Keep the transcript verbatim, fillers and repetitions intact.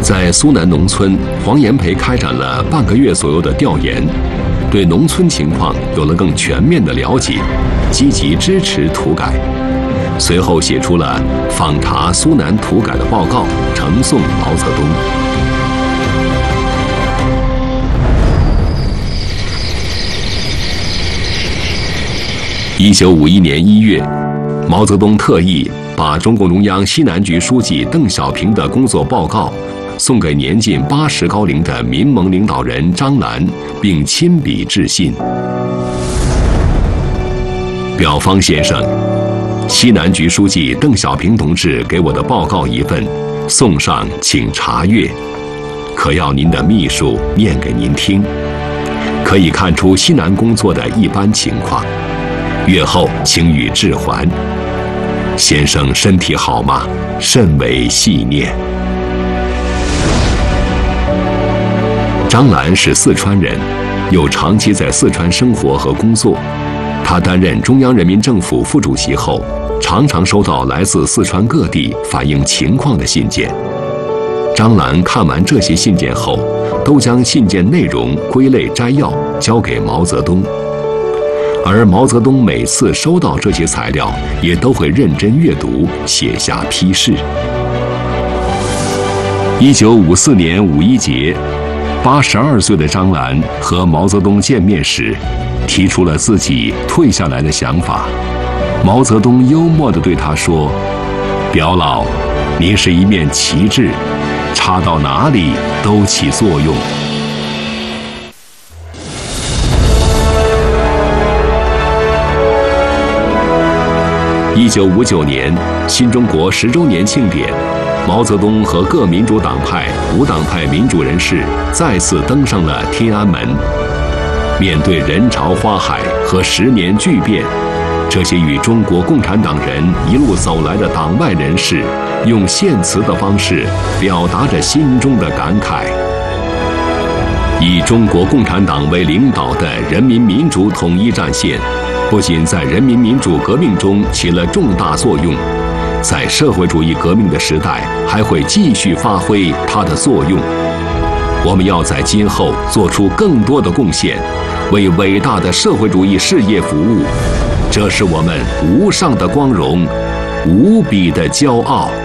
在苏南农村，黄炎培开展了半个月左右的调研，对农村情况有了更全面的了解，积极支持土改。随后写出了访查苏南土改的报告，呈送毛泽东。一九五一年一月，毛泽东特意把中共中央西南局书记邓小平的工作报告送给年近八十高龄的民盟领导人张澜，并亲笔致信。表方先生，西南局书记邓小平同志给我的报告一份，送上，请查阅。可要您的秘书念给您听，可以看出西南工作的一般情况。阅后请予致还。先生身体好吗？甚为系念。张澜是四川人，又长期在四川生活和工作。他担任中央人民政府副主席后，常常收到来自四川各地反映情况的信件。张澜看完这些信件后，都将信件内容归类摘要交给毛泽东。而毛泽东每次收到这些材料，也都会认真阅读，写下批示。一九五四年五一节，八十二岁的张澜和毛泽东见面时，提出了自己退下来的想法。毛泽东幽默地对他说：“表老，您是一面旗帜，插到哪里都起作用。”一九五九年，新中国十周年庆典，毛泽东和各民主党派、无党派民主人士再次登上了天安门。面对人潮花海和十年巨变，这些与中国共产党人一路走来的党外人士，用献词的方式表达着心中的感慨。以中国共产党为领导的人民民主统一战线，不仅在人民民主革命中起了重大作用，在社会主义革命的时代还会继续发挥它的作用。我们要在今后做出更多的贡献，为伟大的社会主义事业服务，这是我们无上的光荣，无比的骄傲。